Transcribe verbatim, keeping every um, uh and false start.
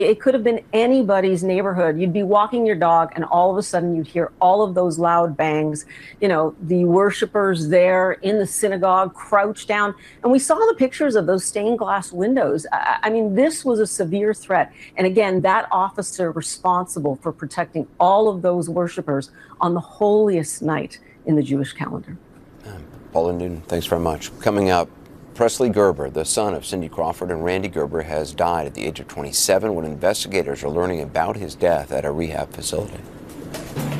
It could have been anybody's neighborhood. You'd be walking your dog, and all of a sudden you'd hear all of those loud bangs. You know, the worshipers there in the synagogue crouched down. And we saw the pictures of those stained glass windows. I, I mean, this was a severe threat. And again, that officer responsible for protecting all of those worshipers on the holiest night in the Jewish calendar. Um, Paula Newton, thanks very much. Coming up, Presley Gerber, the son of Cindy Crawford and Randy Gerber, has died at the age of twenty-seven when investigators are learning about his death at a rehab facility.